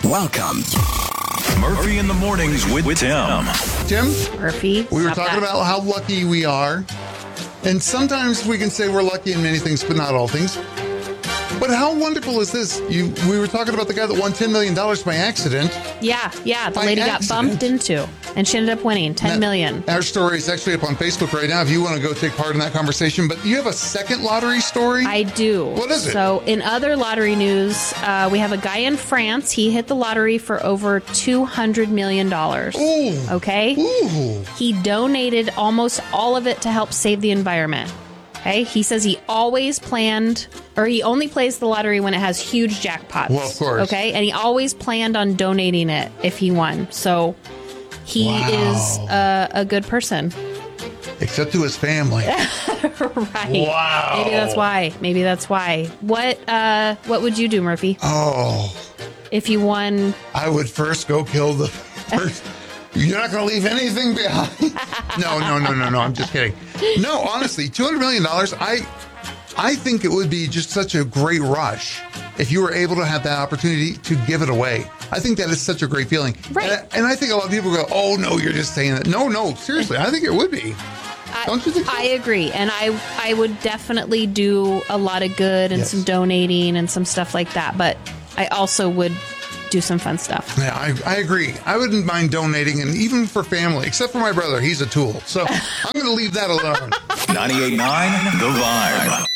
Welcome. Murphy in the Mornings with Tim. Tim, Murphy, we were stop talking that. about how lucky we are. And sometimes we can say we're lucky in many things, but not all things. But how wonderful is this? We were talking about the guy that won $10 million by accident. Yeah. The By lady accident. got bumped into, and she ended up winning $10 million. Our story is actually up on Facebook right now if you want to go take part in that conversation. But you have a second lottery story? I do. What is it? So, in other lottery news, we have a guy in France. He hit the lottery for over $200 million. Ooh. Okay? Ooh. He donated almost all of it to help save the environment. Okay? He says he always planned, or he only plays the lottery when it has huge jackpots. Well, of course. Okay? And he always planned on donating it if he won. So, he is a good person. Except to his family. Right. Wow. Maybe that's why. What would you do, Murphy, Oh, if you won? I would first go kill the first. You're not going to leave anything behind. No. I'm just kidding. No, honestly, $200 million. I think it would be just such a great rush if you were able to have that opportunity to give it away. I think that is such a great feeling. Right. And I think a lot of people go, oh, no, you're just saying that. No, seriously. I think it would be. Don't you think so? I agree, and I would definitely do a lot of good and Yes. some donating and some stuff like that. But I also would do some fun stuff. Yeah, I agree. I wouldn't mind donating, and even for family, except for my brother. He's a tool. So I'm going to leave that alone. 98.9 The Vibe.